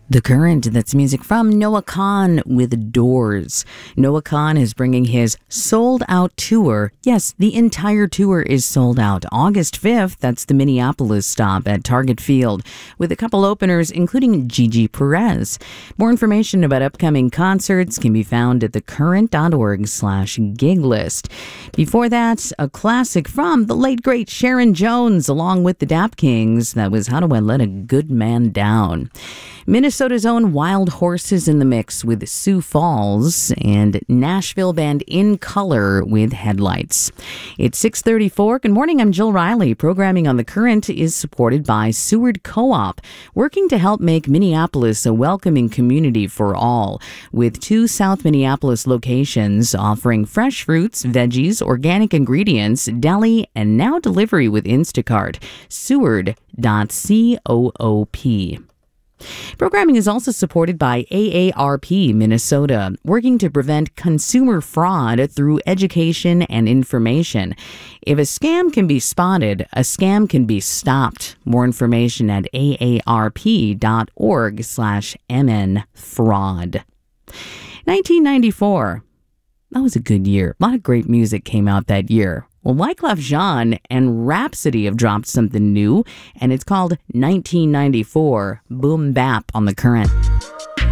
The Current, that's music from Noah Kahan with Doors. Noah Kahan is bringing his Sold Out tour. Yes, the entire tour is sold out. August 5th, that's the Minneapolis stop at Target Field, with a couple openers, including Gigi Perez. More information about upcoming concerts can be found at thecurrent.org/gig list. Before that, a classic from the late great Sharon Jones, along with the Dap Kings. That was How Do I Let a Good Man Down? Minnesota's own Wild Horses in the mix with Sioux Falls, and Nashville band In Color with Headlights. It's 6:34. Good morning, I'm Jill Riley. Programming on The Current is supported by Seward Co-op, working to help make Minneapolis a welcoming community for all, with 2 South Minneapolis locations offering fresh fruits, veggies, organic ingredients, deli, and now delivery with Instacart. Seward.coop. Programming is also supported by AARP Minnesota, working to prevent consumer fraud through education and information. If a scam can be spotted, a scam can be stopped. More information at aarp.org/mnfraud. 1994. That was a good year. A lot of great music came out that year. Well, Wyclef Jean and Rhapsody have dropped something new, and it's called 1994 Boom Bap on The Current.